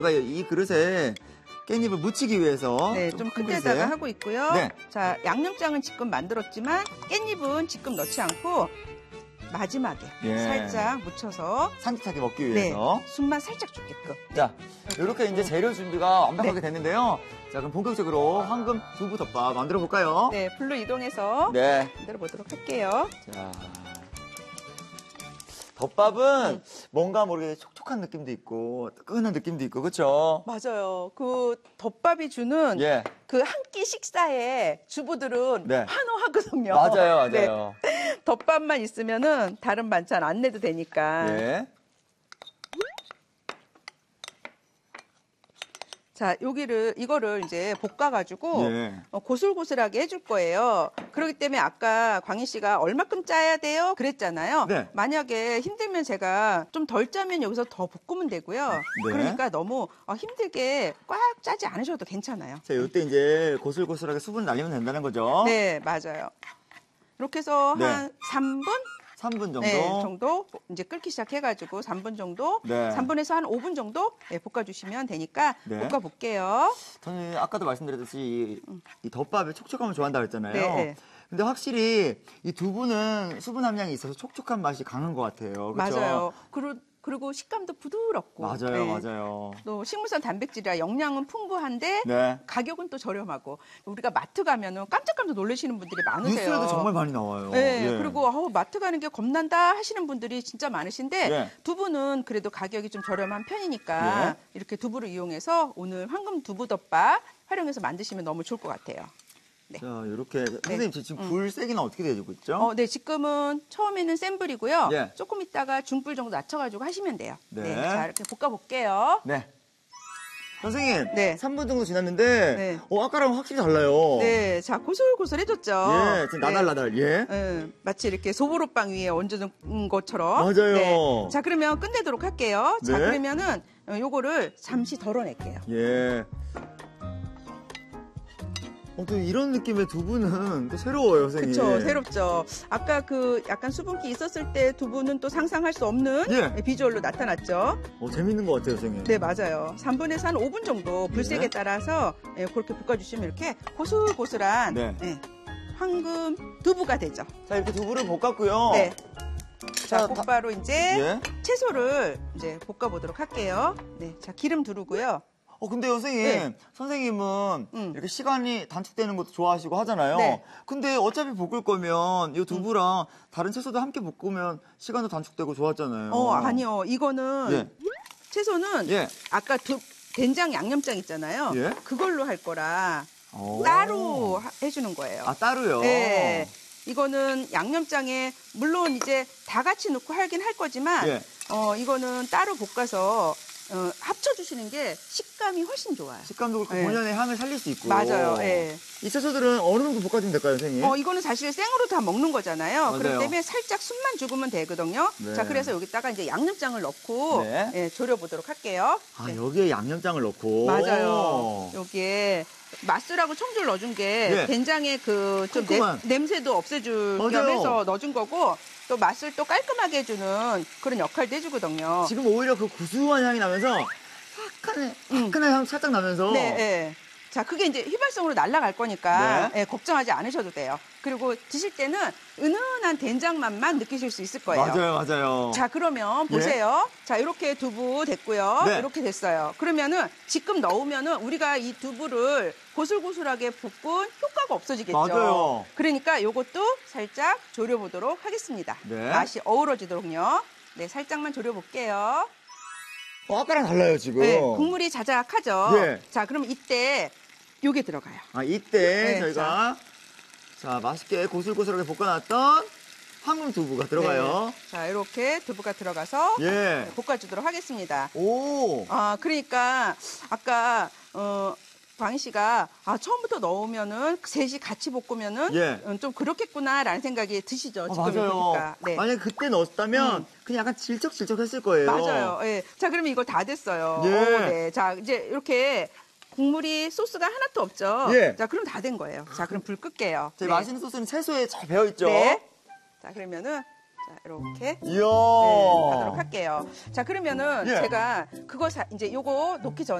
이 그릇에 깻잎을 묻히기 위해서 네, 좀 큰 데다가 하고 있고요. 네. 자, 양념장은 지금 만들었지만 깻잎은 지금 넣지 않고 마지막에 살짝 묻혀서 산뜻하게 먹기 위해서 숨만 살짝 줬게끔. 자, 이렇게 이제 재료 준비가 완벽하게 됐는데요. 자, 그럼 본격적으로 황금 두부덮밥 만들어 볼까요? 네, 불로 이동해서 만들어 보도록 할게요. 자, 덮밥은 뭔가 모르게 촉촉한 느낌도 있고 뜨끈한 느낌도 있고 그렇죠? 맞아요. 그 덮밥이 주는 그 한 끼 식사에 주부들은 환호하거든요. 맞아요. 네. 덮밥만 있으면은 다른 반찬 안 내도 되니까. 자, 이거를 이제 볶아가지고 고슬고슬하게 해줄 거예요. 그렇기 때문에 아까 광희 씨가 얼마큼 짜야 돼요? 그랬잖아요. 만약에 힘들면 제가 좀 덜 짜면 여기서 더 볶으면 되고요. 그러니까 너무 힘들게 꽉 짜지 않으셔도 괜찮아요. 자, 이때 이제 고슬고슬하게 수분 날리면 된다는 거죠? 네, 맞아요. 이렇게 해서 한 3분? 3분 정도? 네, 정도 이제 끓기 시작해가지고 3분 정도, 3분에서 한 5분 정도 볶아주시면 되니까 볶아볼게요. 저는 아까도 말씀드렸듯이 이 덮밥에 촉촉함을 좋아한다고 했잖아요. 근데 확실히 이 두부는 수분 함량이 있어서 촉촉한 맛이 강한 것 같아요. 그렇죠? 맞아요. 그리고 식감도 부드럽고. 맞아요. 또 식물성 단백질이라 영양은 풍부한데 가격은 또 저렴하고. 우리가 마트 가면은 깜짝깜짝 놀라시는 분들이 많으세요. 뉴스에도 정말 많이 나와요. 그리고 마트 가는 게 겁난다 하시는 분들이 진짜 많으신데 두부는 그래도 가격이 좀 저렴한 편이니까 이렇게 두부를 이용해서 오늘 황금 두부덮밥 활용해서 만드시면 너무 좋을 것 같아요. 자, 이렇게 선생님 지금 불 세기는 어떻게 되고 있죠? 네, 지금은 처음에는 센 불이고요. 조금 있다가 중불 정도 낮춰가지고 하시면 돼요. 자, 이렇게 볶아볼게요. 선생님, 3분 정도 지났는데 아까랑 확실히 달라요. 네, 자, 고슬고슬해졌죠. 지금 나달나달. 마치 이렇게 소보로빵 위에 얹어놓은 것처럼. 맞아요. 자, 그러면 끝내도록 할게요. 자, 그러면은 요거를 잠시 덜어낼게요. 또 이런 느낌의 두부는 또 새로워요, 선생님. 그렇죠, 새롭죠. 아까 그 약간 수분기 있었을 때 두부는 또 상상할 수 없는 비주얼로 나타났죠. 재밌는 것 같아요, 선생님. 네, 맞아요. 3분에서 한 5분 정도 불색에 따라서 그렇게 볶아주시면 이렇게 고슬고슬한 황금 두부가 되죠. 자, 이렇게 두부를 볶았고요. 자, 곧바로 이제 채소를 이제 볶아보도록 할게요. 자, 기름 두르고요. 근데요, 선생님. 선생님은 이렇게 시간이 단축되는 것도 좋아하시고 하잖아요. 근데 어차피 볶을 거면 이 두부랑 다른 채소도 함께 볶으면 시간도 단축되고 좋았잖아요. 아니요. 이거는 채소는 아까 된장 양념장 있잖아요. 그걸로 할 거라 따로 해주는 거예요. 따로요? 네. 이거는 양념장에 물론 이제 다 같이 넣고 하긴 할 거지만 이거는 따로 볶아서 합쳐주시는 게 식감이 훨씬 좋아요. 식감도 그렇고 본연의 향을 살릴 수 있고. 맞아요. 이 채소들은 어느 정도 볶아주면 될까요, 선생님? 이거는 사실 생으로 다 먹는 거잖아요. 그렇기 때문에 살짝 숨만 죽으면 되거든요. 자, 그래서 여기다가 이제 양념장을 넣고 졸여보도록 할게요. 여기에 양념장을 넣고. 맞아요. 여기에 맛술하고 청주를 넣어준 게 된장의 그 좀 냄새도 없애줄 겸 해서 넣어준 거고 또 맛을 또 깔끔하게 해주는 그런 역할도 해주거든요. 지금 오히려 그 구수한 향이 나면서 화끈한 향 살짝 나면서. 자, 그게 이제 휘발성으로 날아갈 거니까 걱정하지 않으셔도 돼요. 그리고 드실 때는 은은한 된장 맛만 느끼실 수 있을 거예요. 맞아요. 자, 그러면 보세요. 자, 이렇게 두부 됐고요. 이렇게 됐어요. 그러면은 지금 넣으면은 우리가 이 두부를 고슬고슬하게 볶은 효과가 없어지겠죠. 맞아요. 그러니까 요것도 살짝 졸여보도록 하겠습니다. 맛이 어우러지도록요. 살짝만 졸여볼게요. 아까랑 달라요, 지금. 국물이 자작하죠. 자, 그럼 이때 요게 들어가요. 이때 저희가 자, 맛있게 고슬고슬하게 볶아놨던 황금 두부가 들어가요. 자, 이렇게 두부가 들어가서 볶아주도록 하겠습니다. 그러니까 아까 광희 씨가 보통부터 넣으면은 셋이 같이 볶으면은 예. 좀 그렇겠구나라는 생각이 드시죠? 지금 맞아요. 보니까. 네. 만약에 그때 넣었다면 그냥 약간 질척질척했을 거예요. 맞아요. 예. 자, 그러면 이거 다 됐어요. 예. 네. 자, 이제 이렇게 국물이 소스가 하나도 없죠? 예. 자, 그럼 다 된 거예요. 자, 그럼 불 끌게요. 제 맛있는 소스는 채소에 잘 배어있죠? 네. 자, 그러면은 자, 이렇게. 이야. 네, 하도록 할게요. 자, 그러면은 예. 제가 그거 이제 요거 놓기 전에